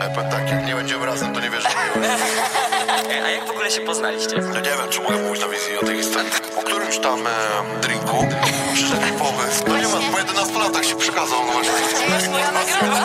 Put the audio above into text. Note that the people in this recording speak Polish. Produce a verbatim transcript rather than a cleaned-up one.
Ja powiem tak, jak nie będziemy razem, to nie wierzę w miłość. A jak w ogóle się poznaliście? Ja nie wiem, czy mogę mówić na wizji o tej historii. Po którymś tam e, drinku przyszedł po